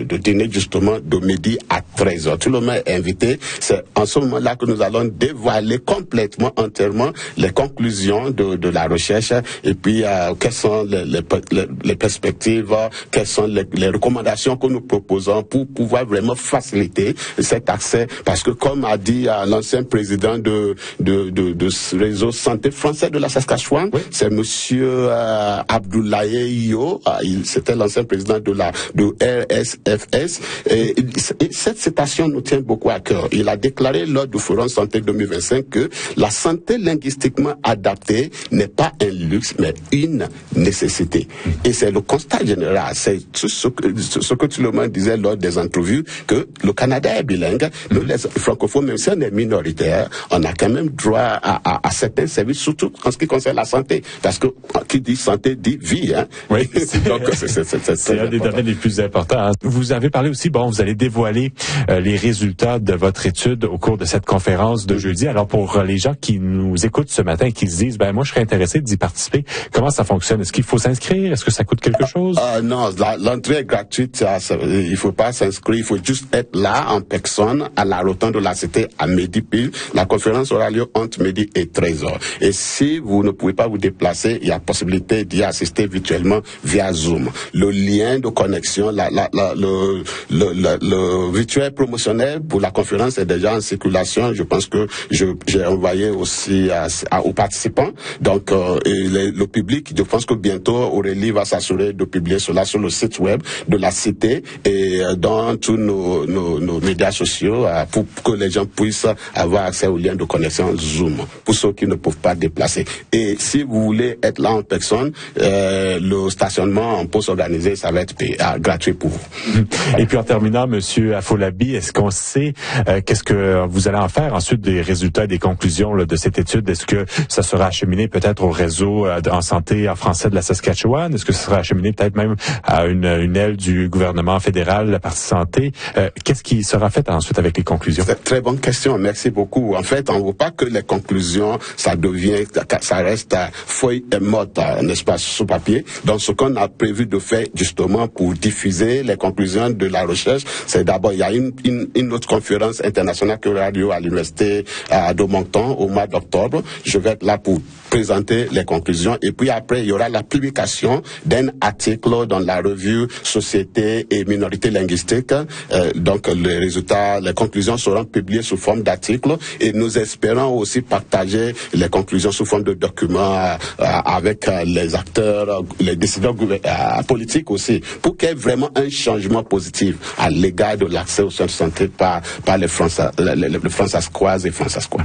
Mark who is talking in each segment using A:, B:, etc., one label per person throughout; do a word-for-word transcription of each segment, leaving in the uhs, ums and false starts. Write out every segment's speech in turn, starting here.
A: de dîner justement de midi à treize heures. Tout le monde est invité. C'est en ce moment-là que nous allons dévoiler complètement, entièrement les conclusions de, de la recherche et puis euh, quelles sont les, les, les, les perspectives, quelles sont les, les recommandations que nous proposons pour pouvoir vraiment faciliter cet accès. Parce que comme a dit euh, l'ancien président de, de, de, de ce réseau santé français de la Saskatchewan, oui. c'est monsieur euh, Abdoulaye Yo, euh, il, c'était l'ancien président de la de R S F S. Et, et cette citation nous tient beaucoup à cœur. Il a déclaré lors du Forum Santé deux mille vingt-cinq que la santé linguistiquement adaptée n'est pas un luxe, mais une nécessité. Et c'est le constat général. C'est tout ce que, ce que tout le monde disait lors des entrevues, que le Canada est bilingue. Nous, les francophones, même si on est minoritaire, on a quand même droit à, à, à certains services, surtout en ce qui concerne la santé. Parce que qui dit santé dit vie. Hein?
B: Oui, donc c'est, c'est, c'est, c'est, c'est un des domaines les plus importants. Hein. Vous avez parlé aussi, bon, vous allez dévoiler euh, les résultats de votre étude au cours de cette conférence de jeudi. Alors pour les gens qui nous écoutent ce matin et qui se disent, ben moi je serais intéressé d'y participer, comment ça fonctionne? Est-ce qu'il faut s'inscrire? Est-ce que ça coûte quelque chose?
A: Euh, non, la, l'entrée est gratuite. Ça, ça, il faut pas s'inscrire, il faut juste être là en personne à la rotonde de la cité à midi pile. La conférence aura lieu entre midi et treize heures. Et si vous ne pouvez pas vous déplacer, il y a possibilité d'y assister virtuellement via Zoom. Le lien de connexion, la, la, la, le, le, le, le virtuel promotionnel pour la conférence est déjà en circulation. Je pense que je, j'ai envoyé aussi à, à, aux participants. Donc, euh, et les, le public, je pense que bientôt Aurélie va s'assurer de publier cela sur le site web de la cité et euh, dans tous nos, nos, nos médias sociaux euh, pour que les gens puissent avoir accès aux liens de connexion Zoom pour ceux qui ne peuvent pas déplacer. Et si vous voulez être là en personne, euh, le stationnement en poste organisé, ça va être payé, euh, gratuit pour vous.
B: Et puis en terminant, Monsieur Afolabi, est-ce qu'on sait euh, qu'est-ce que vous allez en faire ensuite des résultats et des conclusions là, de cette étude? Est-ce que ça sera acheminé peut-être au réseau euh, en santé en français de la Saskatchewan? Est-ce que ça sera acheminé peut-être même à une, une aile du gouvernement fédéral, la partie santé? Euh, qu'est-ce qui sera fait ensuite avec les conclusions?
A: C'est une très bonne question, merci beaucoup. En fait, on ne veut pas que les conclusions, ça devient, ça reste à feuille morte, n'est-ce pas, sous papier. Donc, ce qu'on a prévu de faire justement pour diffuser les conclusions de la recherche, c'est d'abord, il y a une, une, une autre conférence internationale qui aura lieu à l'université de Moncton au mois d'octobre. Je vais être là pour présenter les conclusions et puis après, il y aura la publication d'un article dans la revue Société et Minorités linguistiques. Euh, donc, les résultats, les conclusions seront publiées sous forme d'articles et nous espérons aussi partager les conclusions sous forme de documents euh, avec euh, les acteurs, les décideurs euh, politiques aussi, pour qu'il y ait vraiment un changement positif à l'égard de l'accès aux soins de santé par, par les, Français, les, les, les Françaiscoises et Françaiscois.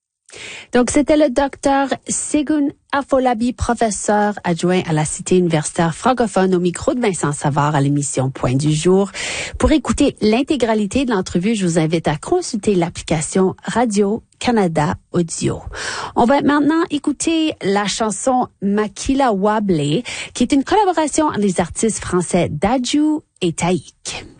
C: Donc, c'était le docteur Segun Afolabi, professeur adjoint à la Cité universitaire francophone, au micro de Vincent Savard à l'émission Point du jour. Pour écouter l'intégralité de l'entrevue, je vous invite à consulter l'application Radio-Canada Audio. On va maintenant écouter la chanson Makila Wable, qui est une collaboration entre les artistes français Dadju et Taïk.